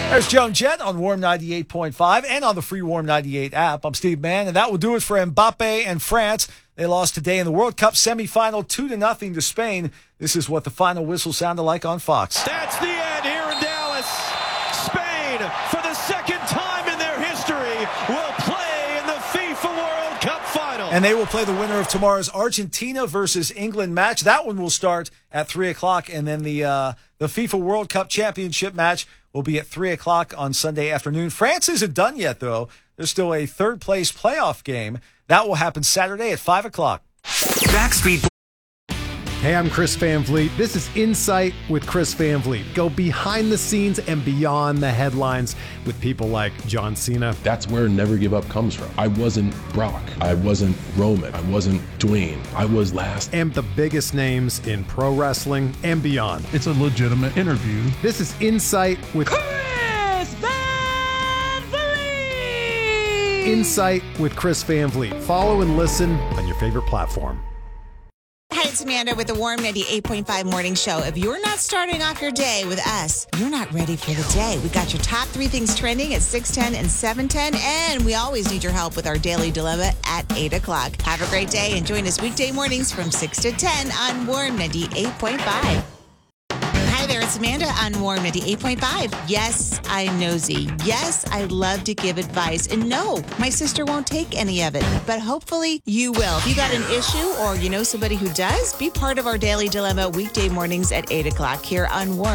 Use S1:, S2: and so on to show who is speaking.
S1: There's Joan Jett on Warm 98.5 and on the free Warm 98 app. I'm Steve Mann, and that will do it for Mbappe and France. They lost today in the World Cup semifinal 2-0 to Spain. This is what the final whistle sounded like on Fox.
S2: That's the end here in Dallas. Spain, for the second time in their history, will play in the FIFA World Cup final.
S1: And they will play the winner of tomorrow's Argentina versus England match. That one will start at 3 o'clock, and then the FIFA World Cup Championship match will be at 3 o'clock on Sunday afternoon. France isn't done yet, though. There's still a third-place playoff game. That will happen Saturday at 5 o'clock.
S3: Backstreet.
S4: Hey, I'm Chris Van Vliet. This is Insight with Chris Van Vliet. Go behind the scenes and beyond the headlines with people like John Cena.
S5: That's where Never Give Up comes from. I wasn't Brock. I wasn't Roman. I wasn't Dwayne. I was last.
S4: And the biggest names in pro wrestling and beyond.
S6: It's a legitimate interview.
S4: This is Insight with
S7: Chris Van Vliet.
S4: Insight with Chris Van Vliet. Follow and listen on your favorite platform.
S8: Hi, it's Amanda with the Warm 98.5 Morning Show. If you're not starting off your day with us, you're not ready for the day. We got your top 3 things trending at 6:10 and 7:10, and we always need your help with our Daily Dilemma at 8 o'clock. Have a great day and join us weekday mornings from 6 to 10 on Warm 98.5. Hi there, it's Amanda on Warm 98.5. Yes, I'm nosy. Yes, I love to give advice. And no, my sister won't take any of it. But hopefully you will. If you got an issue or you know somebody who does, be part of our Daily Dilemma weekday mornings at 8 o'clock here on Warm.